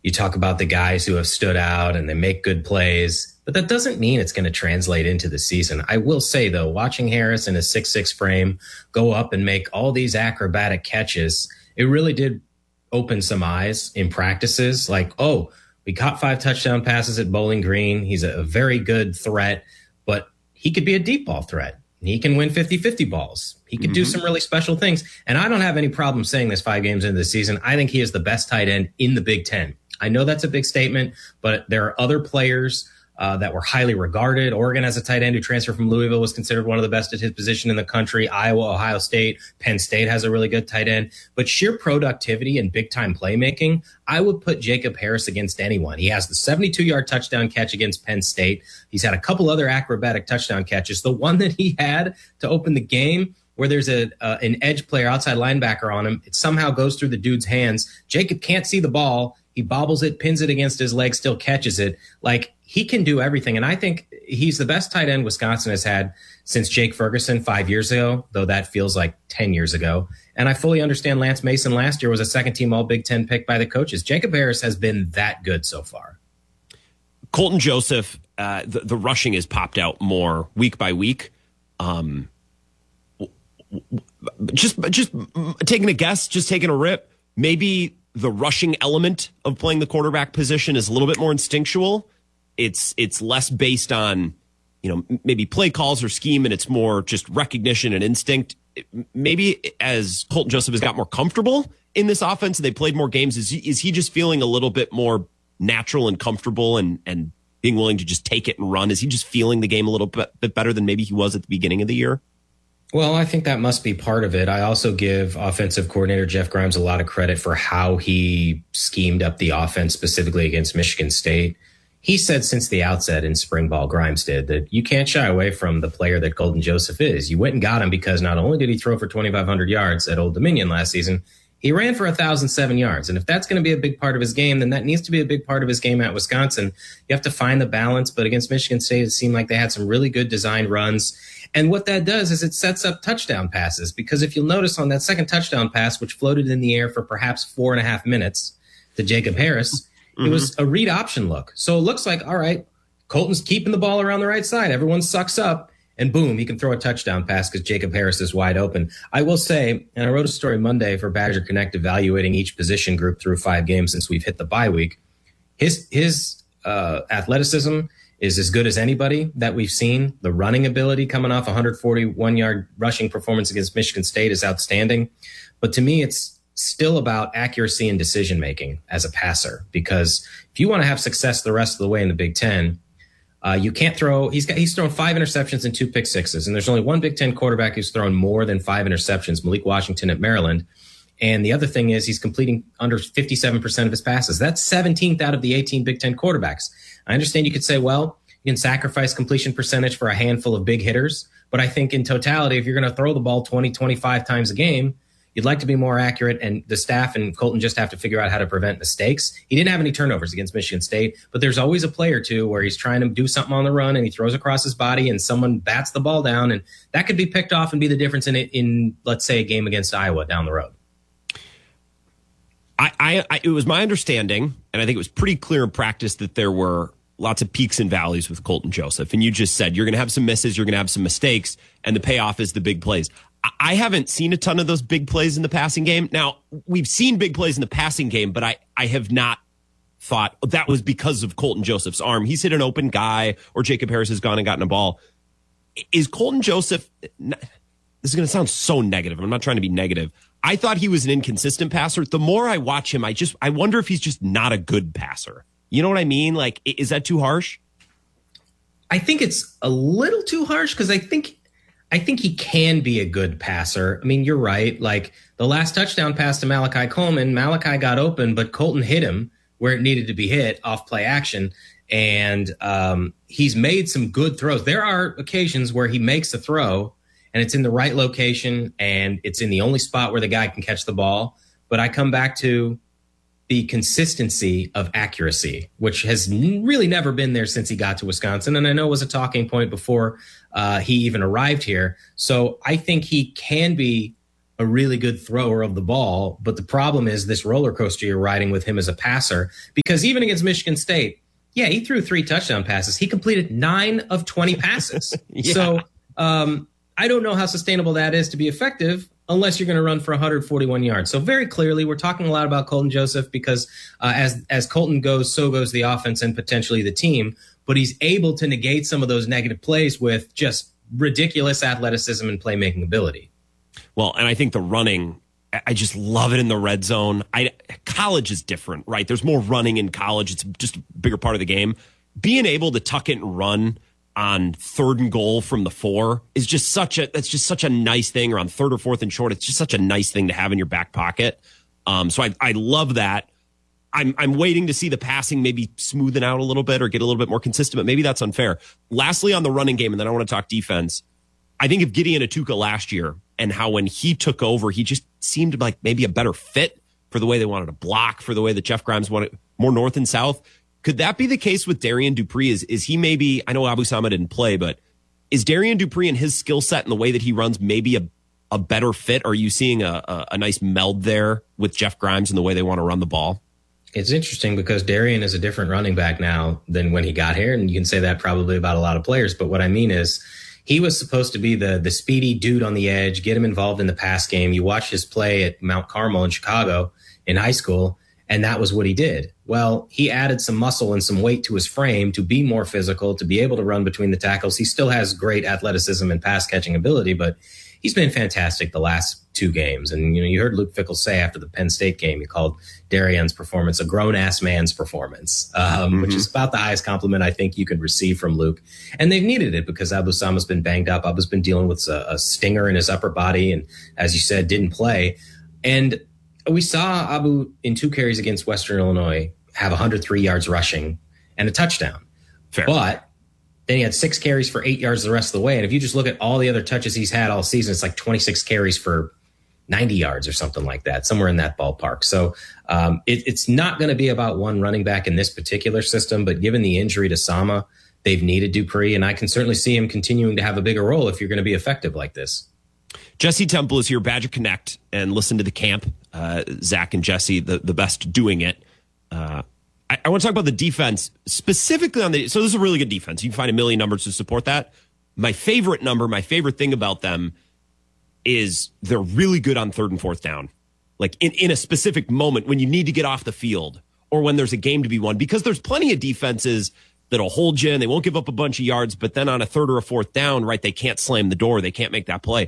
you talk about the guys who have stood out and they make good plays, but that doesn't mean it's going to translate into the season. I will say, though, watching Harris in a six six frame go up and make all these acrobatic catches, it really did open some eyes in practices. Like, oh, we caught five touchdown passes at Bowling Green. He's a very good threat, but he could be a deep ball threat. He can win fifty-fifty balls. He could mm-hmm. do some really special things. And I don't have any problem saying this five games into the season. I think he is the best tight end in the Big Ten. I know that's a big statement, but there are other players uh, that were highly regarded. Oregon has a tight end who transferred from Louisville, was considered one of the best at his position in the country. Iowa, Ohio State, Penn State has a really good tight end. But sheer productivity and big-time playmaking, I would put Jacob Harris against anyone. He has the seventy-two-yard touchdown catch against Penn State. He's had a couple other acrobatic touchdown catches. The one that he had to open the game, where there's a uh, an edge player, outside linebacker on him, it somehow goes through the dude's hands. Jacob can't see the ball. He bobbles it, pins it against his leg, still catches it. Like, he can do everything. And I think he's the best tight end Wisconsin has had since Jake Ferguson five years ago, though that feels like ten years ago. And I fully understand Lance Mason last year was a second-team All-Big Ten pick by the coaches. Jacob Harris has been that good so far. Colton Joseph, uh, the, the rushing has popped out more week by week. Um, just, just taking a guess, just taking a rip, maybe the rushing element of playing the quarterback position is a little bit more instinctual. It's it's less based on, you know, maybe play calls or scheme, and it's more just recognition and instinct. Maybe as Colton Joseph has got more comfortable in this offense and they played more games, is he, is he just feeling a little bit more natural and comfortable and, and being willing to just take it and run? Is he just feeling the game a little bit, bit better than maybe he was at the beginning of the year? Well, I think that must be part of it. I also give offensive coordinator Jeff Grimes a lot of credit for how he schemed up the offense specifically against Michigan State. He said since the outset in spring ball, Grimes did, that you can't shy away from the player that Colton Joseph is. You went and got him because not only did he throw for twenty-five hundred yards at Old Dominion last season, he ran for one thousand seven yards. And if that's going to be a big part of his game, then that needs to be a big part of his game at Wisconsin. You have to find the balance. But against Michigan State, it seemed like they had some really good design runs. And what that does is it sets up touchdown passes, because if you'll notice on that second touchdown pass, which floated in the air for perhaps four and a half minutes to Jacob Harris, mm-hmm. it was a read option look. So it looks like, all right, Colton's keeping the ball around the right side. Everyone sucks up, and boom, he can throw a touchdown pass because Jacob Harris is wide open. I will say, and I wrote a story Monday for Badger Connect evaluating each position group through five games since we've hit the bye week. His, his uh, athleticism is as good as anybody that we've seen. The running ability coming off a one forty-one yard rushing performance against Michigan State is outstanding. But to me, it's still about accuracy and decision making as a passer, because if you want to have success the rest of the way in the Big Ten, uh, you can't throw. He's got he's thrown five interceptions and two pick sixes, and there's only one Big Ten quarterback who's thrown more than five interceptions, Malik Washington at Maryland. And the other thing is he's completing under fifty-seven percent of his passes. That's seventeenth out of the eighteen Big Ten quarterbacks. I understand you could say, well, you can sacrifice completion percentage for a handful of big hitters. But I think in totality, if you're going to throw the ball twenty, twenty-five times a game, you'd like to be more accurate. And the staff and Colton just have to figure out how to prevent mistakes. He didn't have any turnovers against Michigan State, but there's always a play or two where he's trying to do something on the run and he throws across his body and someone bats the ball down. And that could be picked off and be the difference in, in let's say, a game against Iowa down the road. I, I, I, it was my understanding, and I think it was pretty clear in practice, that there were lots of peaks and valleys with Colton Joseph. And you just said you're going to have some misses, you're going to have some mistakes, and the payoff is the big plays. I, I haven't seen a ton of those big plays in the passing game. Now, we've seen big plays in the passing game, but I, I have not thought that was because of Colton Joseph's arm. He's hit an open guy, or Jacob Harris has gone and gotten a ball. Is Colton Joseph... This is going to sound so negative. I'm not trying to be negative. I thought he was an inconsistent passer. The more I watch him, I just I wonder if he's just not a good passer. You know what I mean? Like, is that too harsh? I think it's a little too harsh, because I think I think he can be a good passer. I mean, you're right. Like the last touchdown pass to Malachi Coleman, Malachi got open, but Colton hit him where it needed to be hit off play action. And um, he's made some good throws. There are occasions where he makes a throw and it's in the right location and it's in the only spot where the guy can catch the ball. But I come back to the consistency of accuracy, which has really never been there since he got to Wisconsin. And I know it was a talking point before uh, he even arrived here. So I think he can be a really good thrower of the ball. But the problem is this roller coaster you're riding with him as a passer, because even against Michigan State, yeah, he threw three touchdown passes. He completed nine of twenty passes. yeah. So um, I don't know how sustainable that is to be effective unless you're going to run for one hundred forty-one yards. So very clearly, we're talking a lot about Colton Joseph because uh, as as Colton goes, so goes the offense and potentially the team. But he's able to negate some of those negative plays with just ridiculous athleticism and playmaking ability. Well, and I think the running, I just love it in the red zone. I college is different, right? There's more running in college. It's just a bigger part of the game. Being able to tuck it and run on third and goal from the four is just such a, that's just such a nice thing, or on third or fourth and short. It's just such a nice thing to have in your back pocket. Um, so I, I love that. I'm, I'm waiting to see the passing maybe smoothing out a little bit or get a little bit more consistent, but maybe that's unfair. Lastly, on the running game, and then I want to talk defense. I think of Gideon Atuka last year and how when he took over, he just seemed like maybe a better fit for the way they wanted to block, for the way that Jeff Grimes wanted more north and south. Could that be the case with Darian Dupree? Is is he maybe, I know Abu Sama didn't play, but is Darian Dupree and his skill set and the way that he runs maybe a, a better fit? Or are you seeing a, a, a nice meld there with Jeff Grimes and the way they want to run the ball? It's interesting because Darian is a different running back now than when he got here. And you can say that probably about a lot of players. But what I mean is he was supposed to be the the speedy dude on the edge, get him involved in the pass game. You watch his play at Mount Carmel in Chicago in high school, and that was what he did. Well, he added some muscle and some weight to his frame to be more physical, to be able to run between the tackles. He still has great athleticism and pass catching ability, but he's been fantastic the last two games. And, you know, you heard Luke Fickell say after the Penn State game, he called Darian's performance a grown-ass man's performance, um, mm-hmm. which is about the highest compliment I think you could receive from Luke. And they've needed it because Abu Sama's been banged up. Abu's been dealing with a, a stinger in his upper body and, as you said, didn't play. And we saw Abu in two carries against Western Illinois have one hundred three yards rushing and a touchdown. Fair. But then he had six carries for eight yards the rest of the way. And if you just look at all the other touches he's had all season, it's like twenty-six carries for ninety yards or something like that, somewhere in that ballpark. So um, it, it's not going to be about one running back in this particular system, but given the injury to Sama, they've needed Dupree, and I can certainly see him continuing to have a bigger role if you're going to be effective like this. Jesse Temple is here, Badger Connect, and listen to the camp. Uh, Zach and Jesse, the, the best doing it. Uh, I, I want to talk about the defense, specifically on the, so this is a really good defense. You can find a million numbers to support that. My favorite number, my favorite thing about them is they're really good on third and fourth down. Like in, in a specific moment when you need to get off the field or when there's a game to be won, because there's plenty of defenses that'll hold you and they won't give up a bunch of yards, but then on a third or a fourth down, right, they can't slam the door. They can't make that play.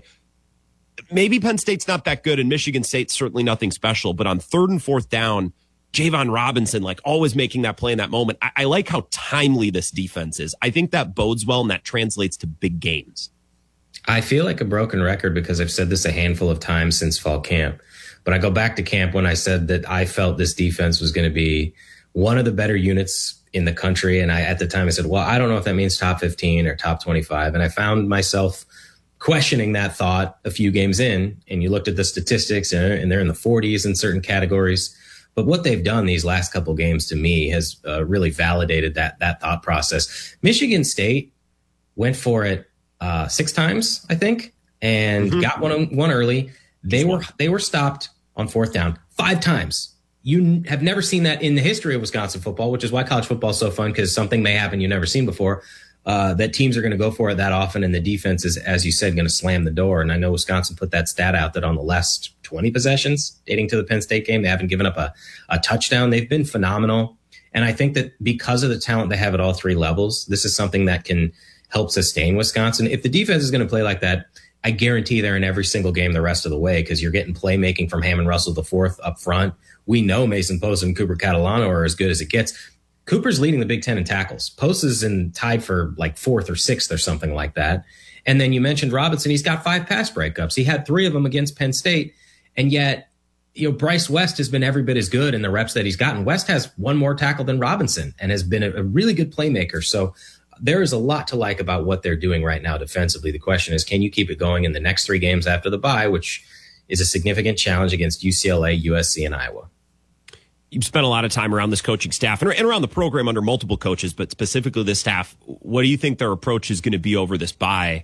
Maybe Penn State's not that good and Michigan State's certainly nothing special, but on third and fourth down, Javon Robinson, like always making that play in that moment. I, I like how timely this defense is. I think that bodes well and that translates to big games. I feel like a broken record because I've said this a handful of times since fall camp, but I go back to camp when I said that I felt this defense was going to be one of the better units in the country. And I, at the time I said, well, I don't know if that means top fifteen or top twenty-five. And I found myself questioning that thought a few games in, and you looked at the statistics and they're in the forties in certain categories. But what they've done these last couple games to me has uh, really validated that, that thought process. Michigan State went for it uh, six times, I think, and mm-hmm. got one, one early. They were, they were stopped on fourth down five times. You have never seen that in the history of Wisconsin football, which is why college football is so fun, because something may happen you've never seen before. Uh, that teams are going to go for it that often, and the defense is, as you said, going to slam the door. And I know Wisconsin put that stat out that on the last twenty possessions dating to the Penn State game, they haven't given up a, a touchdown. They've been phenomenal. And I think that because of the talent they have at all three levels, this is something that can help sustain Wisconsin. If the defense is going to play like that, I guarantee they're in every single game the rest of the way, because you're getting playmaking from Hammond Russell the fourth up front. We know Mason Post and Cooper Catalano are as good as it gets. Cooper's leading the Big Ten in tackles. Post is in tied for like fourth or sixth or something like that. And then you mentioned Robinson. He's got five pass breakups. He had three of them against Penn State. And yet, you know, Bryce West has been every bit as good in the reps that he's gotten. West has one more tackle than Robinson and has been a, a really good playmaker. So there is a lot to like about what they're doing right now defensively. The question is, can you keep it going in the next three games after the bye, which is a significant challenge against U C L A, U S C, and Iowa? You've spent a lot of time around this coaching staff and around the program under multiple coaches, but specifically this staff. What do you think their approach is going to be over this bye?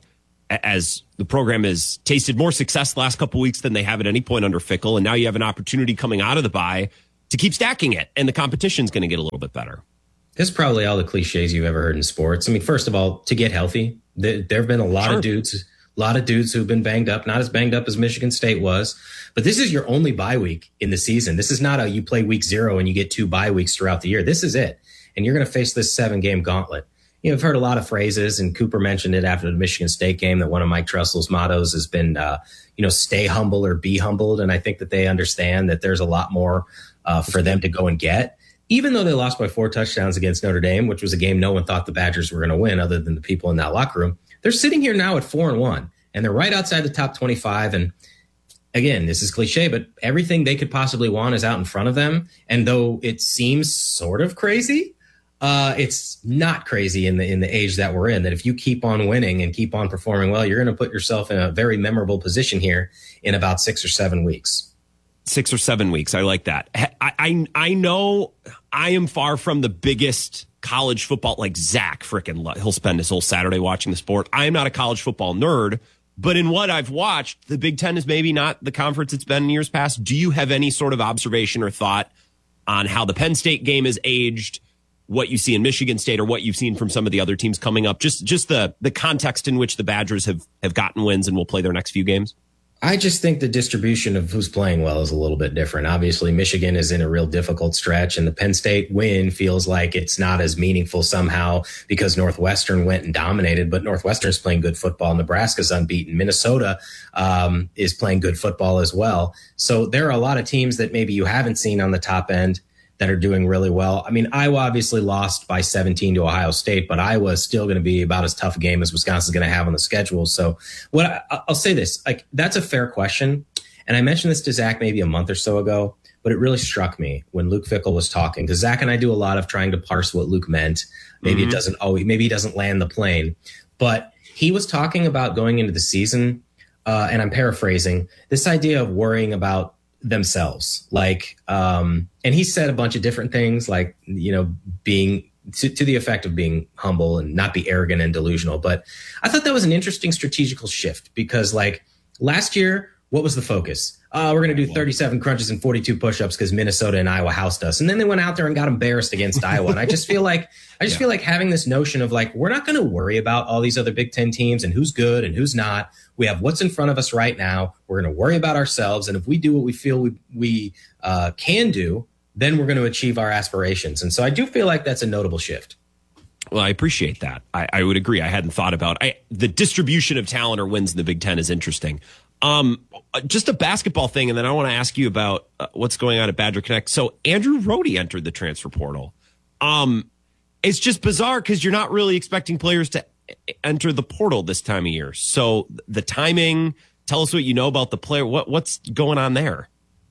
as the program has tasted more success the last couple weeks than they have at any point under Fickell. And now you have an opportunity coming out of the bye to keep stacking it. And the competition's going to get a little bit better. There's probably all the cliches you've ever heard in sports. I mean, first of all, to get healthy, there, there have been a lot sure. of dudes, a lot of dudes who've been banged up, not as banged up as Michigan State was. But this is your only bye week in the season. This is not a you play week zero and you get two bye weeks throughout the year. This is it. And you're going to face this seven game gauntlet. You know, I've heard a lot of phrases, and Cooper mentioned it after the Michigan State game, that one of Mike Tressel's mottos has been, uh, you know, stay humble or be humbled. And I think that they understand that there's a lot more uh, for them to go and get. Even though they lost by four touchdowns against Notre Dame, which was a game no one thought the Badgers were going to win other than the people in that locker room, they're sitting here now at four and one, and they're right outside the top twenty-five. And again, this is cliche, but everything they could possibly want is out in front of them. And though it seems sort of crazy, Uh, it's not crazy in the in the age that we're in, that if you keep on winning and keep on performing well, you're going to put yourself in a very memorable position here in about six or seven weeks. Six or seven weeks. I like that. I I, I know I am far from the biggest college football, like Zach frickin' he'll spend his whole Saturday watching the sport. I am not a college football nerd, but in what I've watched, the Big Ten is maybe not the conference it's been in years past. Do you have any sort of observation or thought on how the Penn State game is aged, what you see in Michigan State, or what you've seen from some of the other teams coming up? Just just the the context in which the Badgers have, have gotten wins and will play their next few games? I just think the distribution of who's playing well is a little bit different. Obviously, Michigan is in a real difficult stretch, and the Penn State win feels like it's not as meaningful somehow because Northwestern went and dominated, but Northwestern's playing good football. Nebraska's unbeaten. Minnesota um, is playing good football as well. So there are a lot of teams that maybe you haven't seen on the top end that are doing really well. I mean, Iowa obviously lost by seventeen to Ohio State, but Iowa is still going to be about as tough a game as Wisconsin's going to have on the schedule. So what I, I'll say this, like, that's a fair question. And I mentioned this to Zach maybe a month or so ago, but it really struck me when Luke Fickell was talking, because Zach and I do a lot of trying to parse what Luke meant. Maybe mm-hmm. it doesn't always, maybe he doesn't land the plane, but he was talking about going into the season. Uh, and I'm paraphrasing this idea of worrying about themselves, like, um, and he said a bunch of different things, like, you know, being to, to the effect of being humble and not be arrogant and delusional. But I thought that was an interesting strategical shift, because like last year, what was the focus? Uh, we're going to do thirty-seven crunches and forty-two push-ups because Minnesota and Iowa housed us. And then they went out there and got embarrassed against Iowa. And I just feel like, I just yeah. feel like having this notion of like, we're not going to worry about all these other Big Ten teams and who's good and who's not. We have what's in front of us right now. We're going to worry about ourselves. And if we do what we feel we, we uh, can do, then we're going to achieve our aspirations. And so I do feel like that's a notable shift. Well, I appreciate that. I, I would agree. I hadn't thought about I, the distribution of talent or wins in the Big Ten is interesting. Um, just a basketball thing, and then I want to ask you about uh, what's going on at Badger Connect. So Andrew Rohde entered the transfer portal. Um, it's just bizarre because you're not really expecting players to enter the portal this time of year. So the timing, tell us what you know about the player. What what's going on there?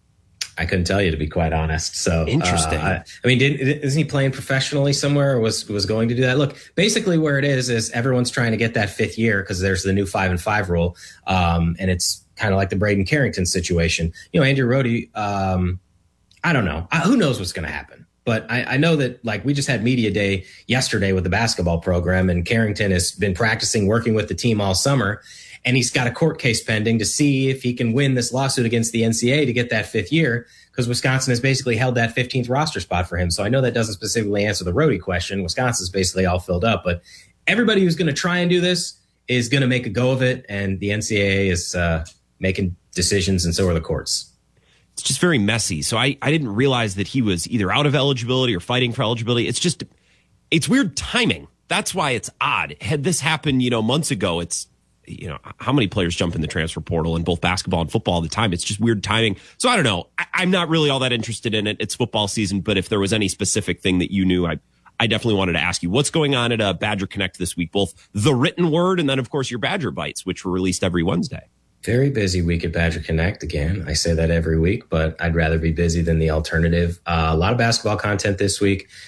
I couldn't tell you, to be quite honest. So interesting. Uh, I, I mean, did, isn't he playing professionally somewhere, or was was going to do that? Look, basically where it is is everyone's trying to get that fifth year because there's the new five and five rule, um, and it's kind of like the Braden Carrington situation. You know, Andrew Rohde. Um, I don't know. I, who knows what's going to happen? But I, I know that, like, we just had media day yesterday with the basketball program, and Carrington has been practicing, working with the team all summer. And he's got a court case pending to see if he can win this lawsuit against the N C A A to get that fifth year, because Wisconsin has basically held that fifteenth roster spot for him. So I know that doesn't specifically answer the Rohde question. Wisconsin's basically all filled up. But everybody who's going to try and do this is going to make a go of it. And the N C A A is uh, making decisions, and so are the courts. It's just very messy. So I, I didn't realize that he was either out of eligibility or fighting for eligibility. It's just, it's weird timing. That's why it's odd. Had this happened, you know, months ago, it's, you know, how many players jump in the transfer portal in both basketball and football all the time? It's just weird timing. So I don't know. I, I'm not really all that interested in it. It's football season, but if there was any specific thing that you knew, I, I definitely wanted to ask you what's going on at uh, Badger Connect this week, both the written word and then, of course, your Badger Bites, which were released every Wednesday. Very busy week at Badger Connect. Again, I say that every week, but I'd rather be busy than the alternative. Uh, a lot of basketball content this week.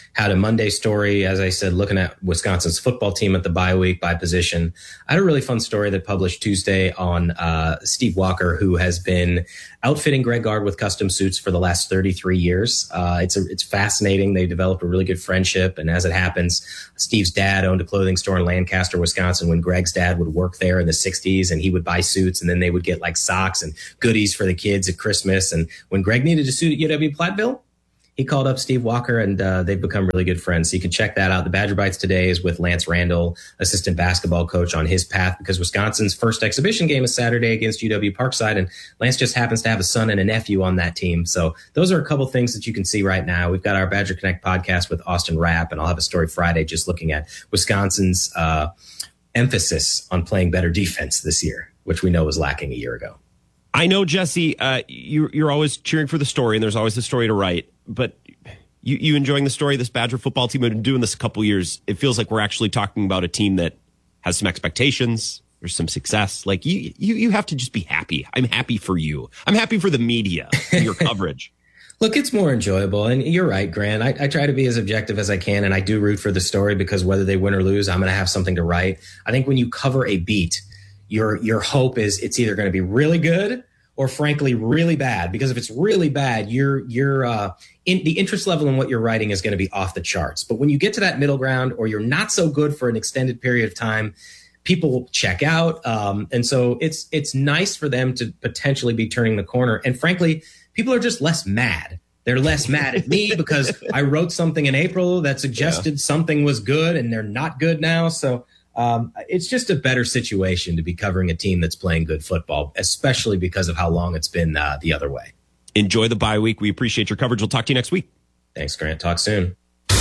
Had a Monday story, as I said, looking at Wisconsin's football team at the bye week by position. I had a really fun story that published Tuesday on uh, Steve Walker, who has been outfitting Greg Gard with custom suits for the last thirty-three years. Uh, it's a, it's fascinating. They developed a really good friendship. And as it happens, Steve's dad owned a clothing store in Lancaster, Wisconsin, when Greg's dad would work there in the sixties, and he would buy suits, and then they would get like socks and goodies for the kids at Christmas. And when Greg needed a suit at U W Platteville, he called up Steve Walker, and uh, they've become really good friends. So you can check that out. The Badger Bites today is with Lance Randall, assistant basketball coach, on his path, because Wisconsin's first exhibition game is Saturday against U W Parkside, and Lance just happens to have a son and a nephew on that team. So those are a couple things that you can see right now. We've got our Badger Connect podcast with Austin Rapp, and I'll have a story Friday just looking at Wisconsin's uh, emphasis on playing better defense this year, which we know was lacking a year ago. I know, Jesse, uh, you, you're always cheering for the story, and there's always the story to write. But you, you enjoying the story of this Badger football team? We've been doing this a couple years. It feels like we're actually talking about a team that has some expectations. There's some success. Like, you, you, you have to just be happy. I'm happy for you. I'm happy for the media, your coverage. Look, it's more enjoyable. And you're right, Grant. I, I try to be as objective as I can, and I do root for the story, because whether they win or lose, I'm going to have something to write. I think when you cover a beat, your your hope is it's either going to be really good or, frankly, really bad. Because if it's really bad, you're you're uh, in the interest level in what you're writing is going to be off the charts. But when you get to that middle ground, or you're not so good for an extended period of time, people will check out. Um, and so it's it's nice for them to potentially be turning the corner. And frankly, people are just less mad. They're less mad at me because I wrote something in April that suggested yeah. something was good, and they're not good now. So um, it's just a better situation to be covering a team that's playing good football, especially because of how long it's been uh, the other way. Enjoy the bye week. We appreciate your coverage. We'll talk to you next week. Thanks, Grant. Talk soon.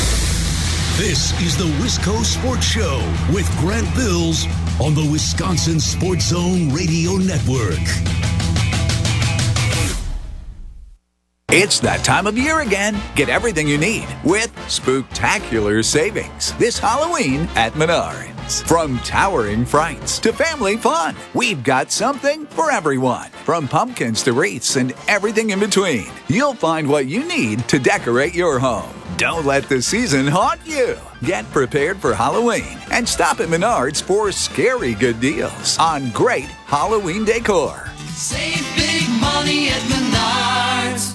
This is the Wisco Sports Show with Grant Bills on the Wisconsin Sports Zone Radio Network. It's that time of year again. Get everything you need with Spooktacular Savings this Halloween at Menards. From towering frights to family fun, we've got something for everyone. From pumpkins to wreaths and everything in between, you'll find what you need to decorate your home. Don't let the season haunt you. Get prepared for Halloween and stop at Menards for scary good deals on great Halloween decor. Save big money at Menards.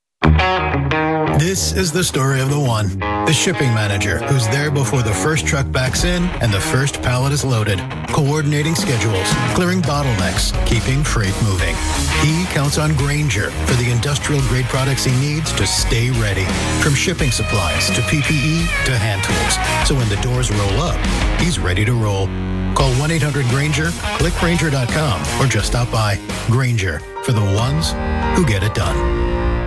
This is the story of the one, the shipping manager who's there before the first truck backs in and the first pallet is loaded, coordinating schedules, clearing bottlenecks, keeping freight moving. He counts on Grainger for the industrial-grade products he needs to stay ready, from shipping supplies to P P E to hand tools. So when the doors roll up, he's ready to roll. Call one eight hundred Grainger, click Grainger dot com, or just stop by. Grainger, for the ones who get it done.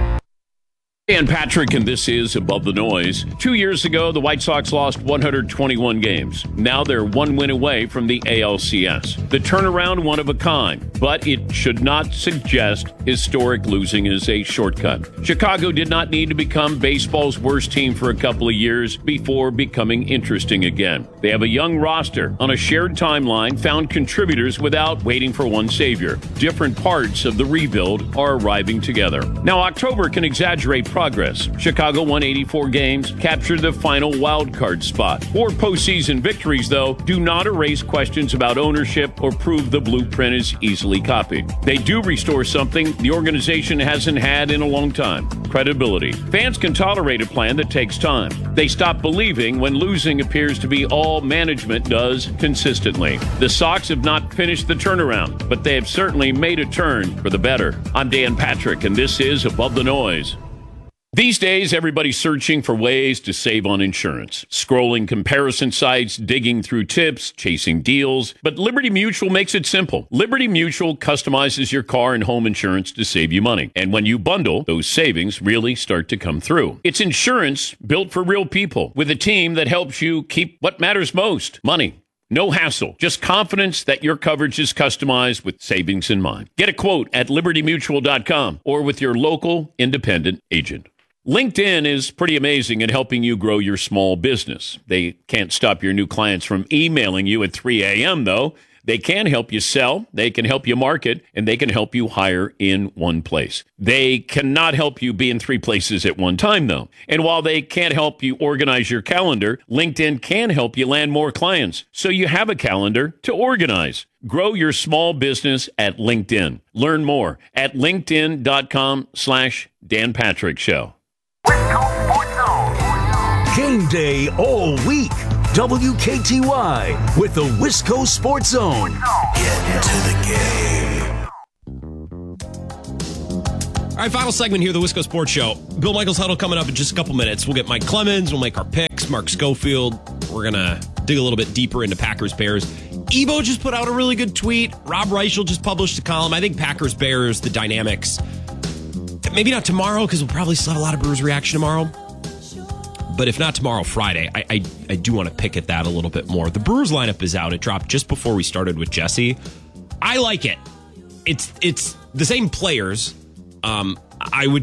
Dan Patrick, and this is Above the Noise. Two years ago, the White Sox lost one hundred twenty-one games. Now they're one win away from the A L C S. The turnaround, one of a kind, but it should not suggest historic losing is a shortcut. Chicago did not need to become baseball's worst team for a couple of years before becoming interesting again. They have a young roster on a shared timeline, found contributors without waiting for one savior. Different parts of the rebuild are arriving together. Now, October can exaggerate progress. Chicago won eighty-four games, captured the final wild card spot. Four postseason victories, though, do not erase questions about ownership or prove the blueprint is easily copied. They do restore something the organization hasn't had in a long time: credibility. Fans can tolerate a plan that takes time. They stop believing when losing appears to be all management does consistently. The Sox have not finished the turnaround, but they have certainly made a turn for the better. I'm Dan Patrick, and this is Above the Noise. These days, everybody's searching for ways to save on insurance. Scrolling comparison sites, digging through tips, chasing deals. But Liberty Mutual makes it simple. Liberty Mutual customizes your car and home insurance to save you money. And when you bundle, those savings really start to come through. It's insurance built for real people, with a team that helps you keep what matters most: money. No hassle, just confidence that your coverage is customized with savings in mind. Get a quote at liberty mutual dot com or with your local independent agent. LinkedIn is pretty amazing at helping you grow your small business. They can't stop your new clients from emailing you at three a.m., though. They can help you sell, they can help you market, and they can help you hire in one place. They cannot help you be in three places at one time, though. And while they can't help you organize your calendar, LinkedIn can help you land more clients so you have a calendar to organize. Grow your small business at LinkedIn. Learn more at linkedin.com slash Dan Patrick Show. Game day all week. W K T Y with the Wisco Sports Zone. Get into the game. All right, final segment here, the Wisco Sports Show. Bill Michaels Huddle coming up in just a couple minutes. We'll get Mike Clemens. We'll make our picks. Mark Schofield. We're going to dig a little bit deeper into Packers-Bears. Ebo just put out a really good tweet. Rob Reichel just published a column. I think Packers-Bears, the dynamics. Maybe not tomorrow, because we'll probably still have a lot of Brewers reaction tomorrow. But if not tomorrow, Friday, I, I I do want to pick at that a little bit more. The Brewers lineup is out. It dropped just before we started with Jesse. I like it. It's it's the same players. Um, I would